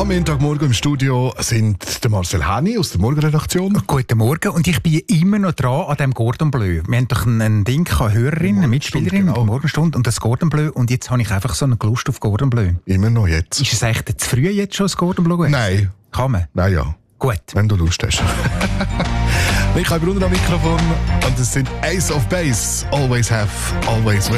Montagmorgen im Studio sind der Marcel Häni aus der Morgenredaktion. Guten Morgen, und ich bin immer noch dran an dem Cordon Bleu. Wir haben doch ein Ding, eine Hörerin, eine Mitspielerin, genau. Morgenstunde, und das Cordon Bleu, und jetzt habe ich einfach so eine Lust auf Cordon Bleu. Immer noch jetzt. Ist es echt zu früh jetzt schon, das Cordon Bleu? Nein. Kann man? Nein, ja. Gut. Wenn du Lust hast. Michael Brunner am Mikrofon und es sind Ace of Base. Always have, always will.